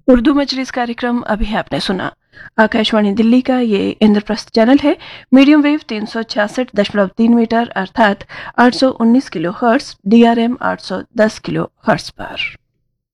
उर्दू मजलिस कार्यक्रम अभी आपने सुना। आकाशवाणी दिल्ली का ये इंद्रप्रस्थ चैनल है। मीडियम वेव 366.3 मीटर अर्थात 819 kilo hertz, DRM 810 kilo hertz पर।